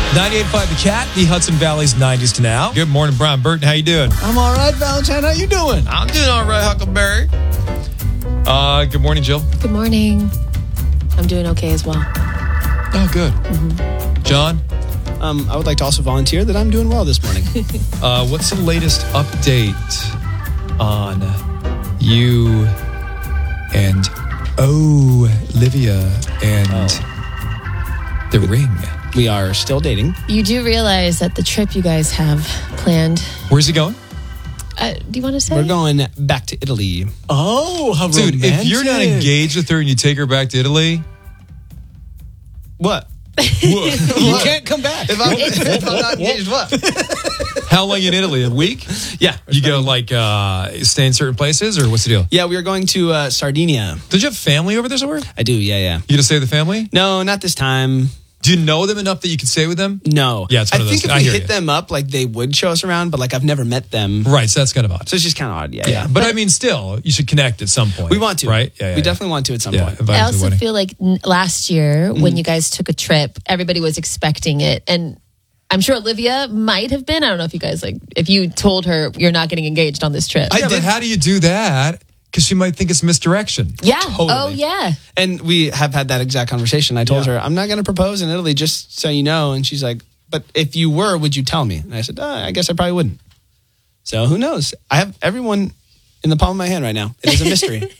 98.5 The Cat, the Hudson Valley's 90s to now. Good morning, Brian Burton. How you doing? I'm all right, Valentine. How you doing? I'm doing all right, Huckleberry. Good morning, Jill. Good morning. I'm doing okay as well. Oh, good. Mm-hmm. John? I would like to also volunteer that I'm doing well this morning. What's the latest update on you and Olivia and the ring? We are still dating. You do realize that the trip you guys have planned... Where's he going? Do you want to say? We're going back to Italy. Oh, how romantic. Dude, if you're not engaged with her and you take her back to Italy... What? You can't come back. If I'm not engaged, what? How long in Italy? A week? Yeah. You go stay in certain places, or what's the deal? Yeah, we are going to Sardinia. Did you have family over there somewhere? I do, yeah. You gonna stay with the family? No, not this time. Do you know them enough that you can stay with them? No. Yeah, it's one of those. I think if we hit them up, they would show us around, but I've never met them. Right, so that's kind of odd. So it's just kind of odd, yeah. But I mean, still, you should connect at some point. We want to. Right? Yeah, we definitely want to at some point. I also feel like last year, when you guys took a trip, everybody was expecting it. And I'm sure Olivia might have been. I don't know if you guys, if you told her you're not getting engaged on this trip. But how do you do that? Because she might think it's misdirection. Yeah. Totally. Oh, yeah. And we have had that exact conversation. I told her, I'm not going to propose in Italy, just so you know. And she's like, but if you were, would you tell me? And I said, I guess I probably wouldn't. So who knows? I have everyone in the palm of my hand right now. It is a mystery.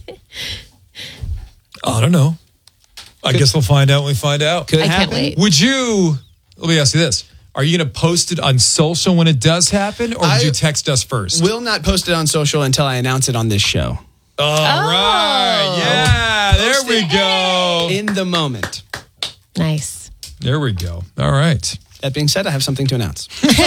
I don't know. I guess we'll find out when we find out. I can't wait. Let me ask you this. Are you going to post it on social when it does happen, or would you text us first? Will not post it on social until I announce it on this show. All right. Yeah, there we go. In the moment. Nice. There we go. All right. That being said, I have something to announce.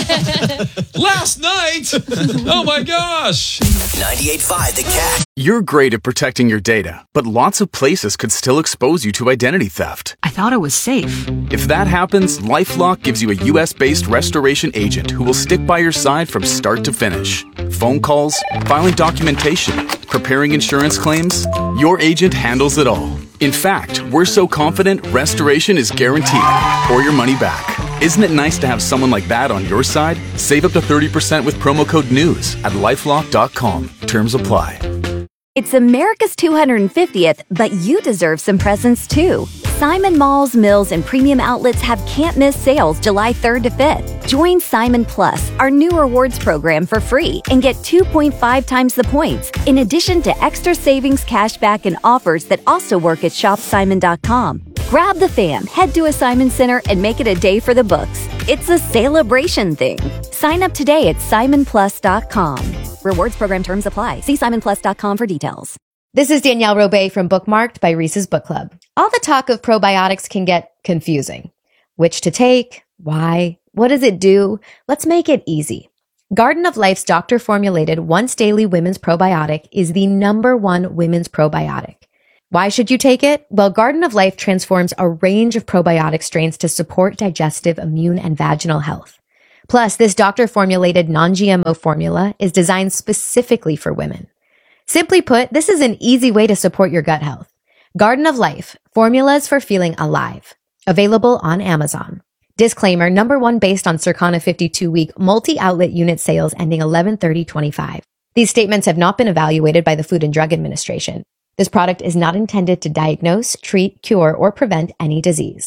Last night? Oh my gosh. 98.5 The Cat. You're great at protecting your data, but lots of places could still expose you to identity theft. I thought it was safe. If that happens, LifeLock gives you a US-based restoration agent who will stick by your side from start to finish. Phone calls, filing documentation, preparing insurance claims, your agent handles it all. In fact, we're so confident restoration is guaranteed or your money back. Isn't it nice to have someone like that on your side? Save up to 30% with promo code NEWS at LifeLock.com. Terms apply. It's America's 250th, but you deserve some presents too. Simon Malls, Mills, and Premium Outlets have can't-miss sales July 3rd to 5th. Join Simon Plus, our new rewards program, for free and get 2.5 times the points, in addition to extra savings, cashback, and offers that also work at ShopSimon.com. Grab the fam, head to a Simon Center, and make it a day for the books. It's a celebration thing. Sign up today at SimonPlus.com. Rewards program terms apply. See SimonPlus.com for details. This is Danielle Robay from Bookmarked by Reese's Book Club. All the talk of probiotics can get confusing. Which to take? Why? What does it do? Let's make it easy. Garden of Life's doctor-formulated once-daily women's probiotic is the #1 women's probiotic. Why should you take it? Well, Garden of Life transforms a range of probiotic strains to support digestive, immune, and vaginal health. Plus, this doctor-formulated non-GMO formula is designed specifically for women. Simply put, this is an easy way to support your gut health. Garden of Life, formulas for feeling alive. Available on Amazon. Disclaimer, #1 based on Circana 52-week multi-outlet unit sales ending 11/30/25. These statements have not been evaluated by the Food and Drug Administration. This product is not intended to diagnose, treat, cure, or prevent any disease.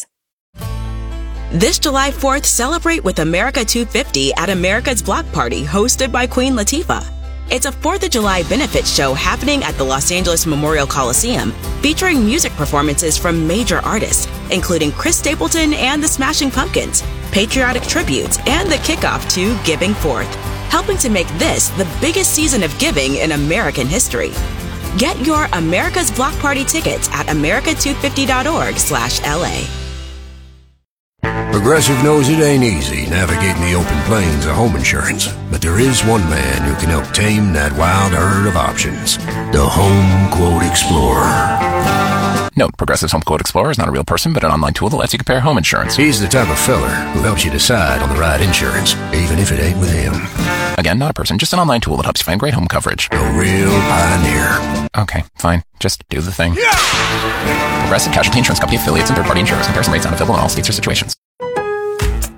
This July 4th, celebrate with America 250 at America's Block Party, hosted by Queen Latifah. It's a 4th of July benefit show happening at the Los Angeles Memorial Coliseum, featuring music performances from major artists, including Chris Stapleton and the Smashing Pumpkins, patriotic tributes, and the kickoff to Giving Forth, helping to make this the biggest season of giving in American history. Get your America's Block Party tickets at america250.org/LA. Progressive knows it ain't easy navigating the open plains of home insurance, but there is one man who can help tame that wild herd of options. The Home Quote Explorer. Note, Progressive's Home Quote Explorer is not a real person, but an online tool that lets you compare home insurance. He's the type of feller who helps you decide on the right insurance, even if it ain't with him. Again, not a person, just an online tool that helps you find great home coverage. A real pioneer. Okay, fine. Just do the thing. Yeah! Progressive Casualty Insurance Company affiliates and third-party insurers. Comparison rates not available in all states or situations.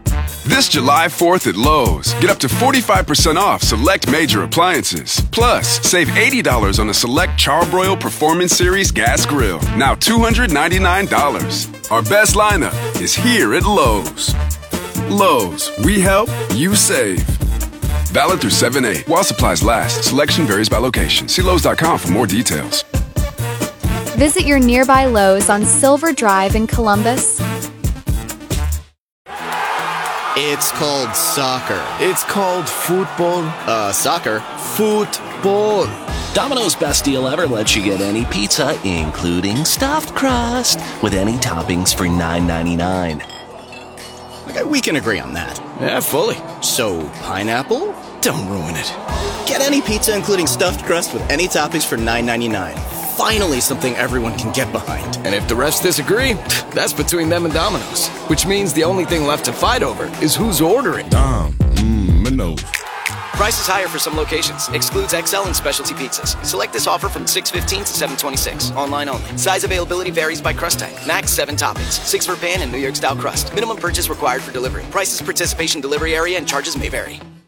This July 4th at Lowe's, get up to 45% off select major appliances. Plus, save $80 on a select Charbroil Performance Series gas grill. Now $299. Our best lineup is here at Lowe's. Lowe's, we help, you save. Valid through 7/8. While supplies last, selection varies by location. See Lowe's.com for more details. Visit your nearby Lowe's on Silver Drive in Columbus. It's called soccer. It's called football. Soccer. Football. Domino's Best Deal Ever lets you get any pizza, including stuffed crust, with any toppings for $9.99. Okay, we can agree on that. Yeah, fully. So, pineapple? Don't ruin it. Get any pizza, including stuffed crust, with any toppings for $9.99. Finally, something everyone can get behind. And if the refs disagree, that's between them and Domino's. Which means the only thing left to fight over is who's ordering. Domino's. Prices higher for some locations. Excludes XL and specialty pizzas. Select this offer from 6/15 to 7/26. Online only. Size availability varies by crust type. Max 7 toppings. 6 for pan and New York style crust. Minimum purchase required for delivery. Prices, participation, delivery area, and charges may vary.